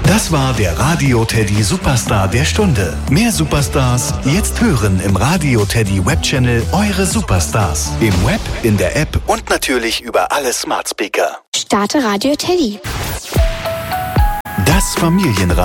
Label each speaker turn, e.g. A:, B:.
A: Das war der Radio Teddy Superstar der Stunde. Mehr Superstars jetzt hören im Radio Teddy Webchannel Eure Superstars. Im Web, in der App und natürlich über alle Smart Speaker.
B: Starte Radio Teddy.
A: Das Familienradio.